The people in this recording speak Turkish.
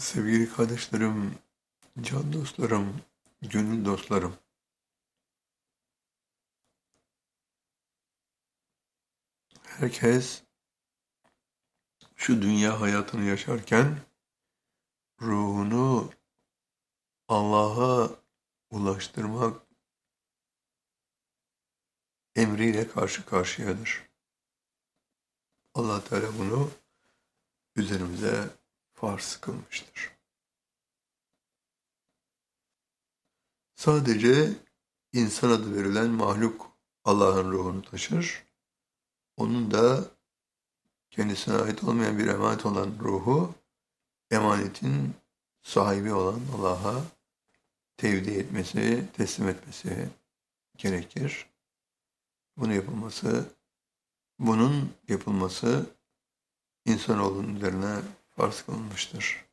Sevgili kardeşlerim, can dostlarım, gönül dostlarım. Herkes şu dünya hayatını yaşarken ruhunu Allah'a ulaştırmak emriyle karşı karşıyadır. Allah Teala bunu üzerimize farz kılmıştır. Sadece insan adı verilen mahluk Allah'ın ruhunu taşır. Onun da kendisine ait olmayan bir emanet olan ruhu, emanetin sahibi olan Allah'a tevdi etmesi, teslim etmesi gerekir. Bunun yapılması insanoğlunun üzerine farz kılınmıştır.